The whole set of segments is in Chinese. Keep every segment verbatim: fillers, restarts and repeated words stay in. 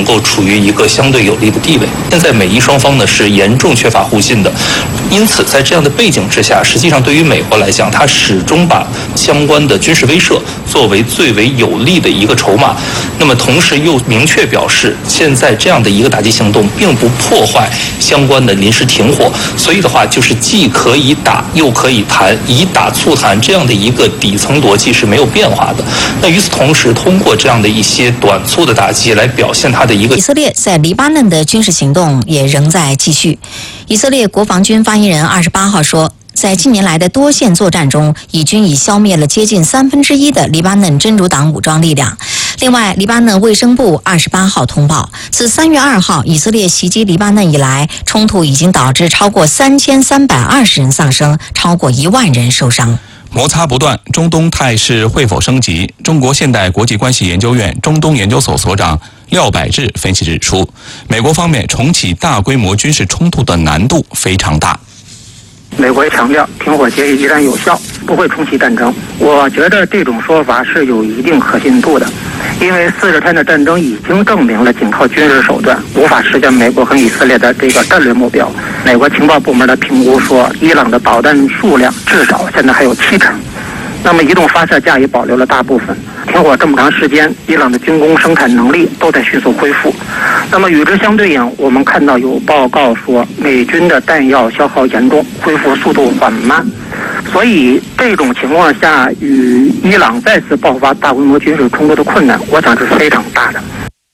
够处于一个相对有利的地位。现在美伊双方呢是严重缺乏互信的，因此在这样的背景之下，实际上对于美国来讲，它始终把相关的军事威慑作为最为有利的一个筹码。那么同时又明确表示，现在这样的一个打击行动并不破坏相关的临时停火，所以的话就是既可以打又可以谈，以打促谈这样的一个底层逻辑是没有变化的。那与此同时，通过这样的一些短促的打击来表现它的一个。 以色列在黎巴嫩的军事行动也仍在继续。以色列国防军发言人二十八号说，在近年来的多线作战中，以军已消灭了接近三分之一的黎巴嫩真主党武装力量。另外，黎巴嫩卫生部二十八号通报，自三月二号以色列袭击黎巴嫩以来，冲突已经导致超过三千三百二十人丧生，超过一万人受伤。 摩擦不断，中东态势会否升级？中国现代国际关系研究院中东研究所所长廖百志分析指出，美国方面重启大规模军事冲突的难度非常大。 美国也强调停火协议依然有效，不会重启战争。我觉得这种说法是有一定可信度的，因为四十天的战争已经证明了仅靠军事手段无法实现美国和以色列的这个战略目标。美国情报部门的评估说，伊朗的导弹数量至少现在还有七成，那么移动发射架也保留了大部分。停火这么长时间，伊朗的军工生产能力都在迅速恢复。那么与之相对应，我们看到有报告说美军的弹药消耗严重，恢复速度缓慢。所以这种情况下，与伊朗再次爆发大规模军事冲突的困难，我想是非常大的。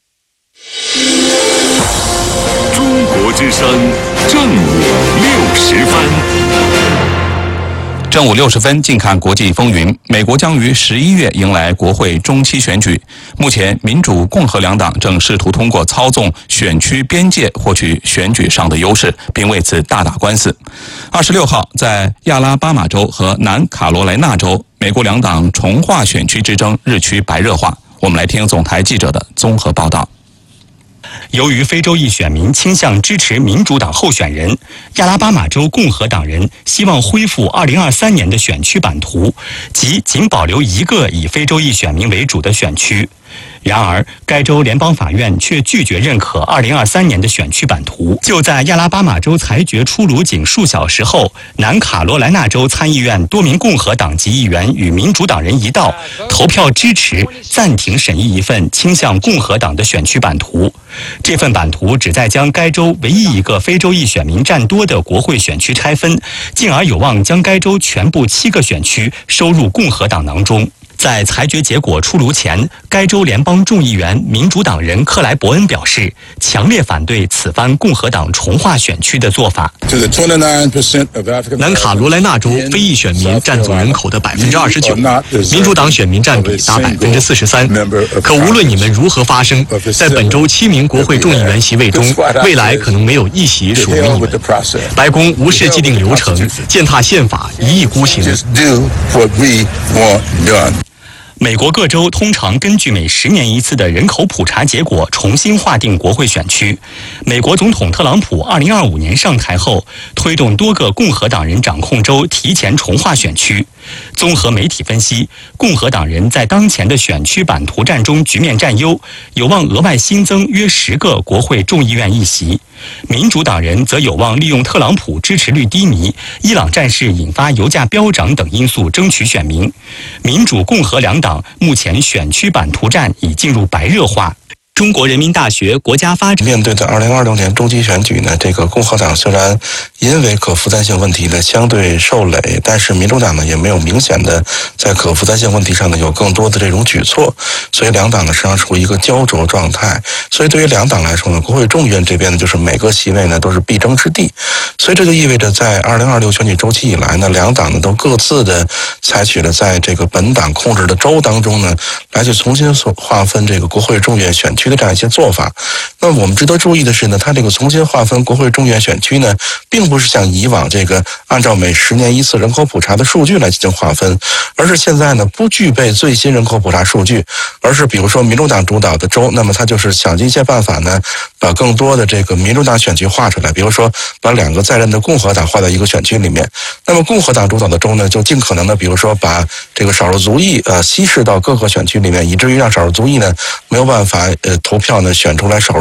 中国之声正午六十分。 正午六十分，近看国际风云。美国将于十一月迎来国会中期选举。目前，民主、共和两党正试图通过操纵选区边界获取选举上的优势，并为此大打官司。二十六号，在亚拉巴马州和南卡罗来纳州，美国两党重划选区之争日趋白热化。我们来听总台记者的综合报道。 由于非洲裔选民倾向支持民主党候选人，亚拉巴马州共和党人希望恢复二零二三年的选区版图，即仅保留一个以非洲裔选民为主的选区。然而，该州联邦法院却拒绝认可二零二三年的选区版图。就在亚拉巴马州裁决出炉仅数小时后，南卡罗来纳州参议院多名共和党籍议员与民主党人一道投票支持暂停审议一份倾向共和党的选区版图。这份版图旨在将该州唯一一个非洲裔选民占多的国会选区拆分，进而有望将该州全部七个选区收入共和党囊中。在裁决结果出炉前，该州联邦众议员民主党人克莱伯恩表示，强烈反对此番共和党重划选区的做法。 南卡罗来纳州非裔选民占总人口的百分之二十九，民主党选民占比达百分之四十三。可无论你们如何发声，在本州七名国会众议员席位中，未来可能没有一席属于你们。白宫无视既定流程，践踏宪法，一意孤行。 美国各州通常根据每十年一次的人口普查结果重新划定国会选区。美国总统特朗普二零二五年上台后，推动多个共和党人掌控州提前重划选区。综合媒体分析，共和党人在当前的选区版图战中局面占优，有望额外新增约十个国会众议院议席。民主党人则有望利用特朗普支持率低迷、伊朗战事引发油价飙涨等因素争取选民。民主、共和两党目前选区版图战已进入白热化。中国人民大学国家发展面对的二零二六年中期选举呢，这个共和党虽然因为可负担性问题呢相对受累，但是民主党呢也没有明显的在可负担性问题上呢有更多的这种举措，所以两党呢实际上处于一个焦灼状态。所以对于两党来说呢，国会众议院这边呢就是每个席位呢都是必争之地，所以这就意味着在二零二六选举周期以来呢，两党呢都各自的采取了在这个本党控制的州当中呢来去重新划分这个国会众议院选区的这样一些做法。那么我们值得注意的是呢，它这个重新划分国会众议院选区呢，并不是像以往这个按照每十年一次人口普查的数据来进行划分，而是现在呢不具备最新人口普查数据，而是比如说民主党主导的州，那么它就是想尽一切办法呢，把更多的这个民主党选区划出来，比如说把两个在任的共和党划到一个选区里面。那么共和党主导的州呢，就尽可能的比如说把这个少数族裔呃稀释到各个选区里面，以至于让少数族裔呢没有办法呃投票呢选出来少数